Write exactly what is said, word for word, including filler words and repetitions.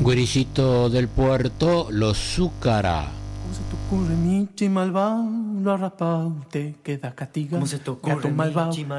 Guirillito del puerto, los Zúcara. ¿Cómo se te ocurre, Michi malvado? Lo arraspado te queda castigado. ¿Cómo se te ocurre, Gato malvado, Michi malvado?